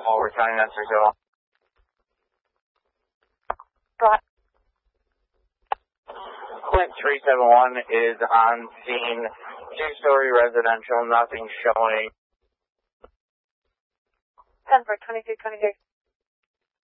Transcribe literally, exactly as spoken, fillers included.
over County Master Zero. Right. Clint three seven one is on scene, two-story residential, nothing showing. ten for twenty-two twenty-six.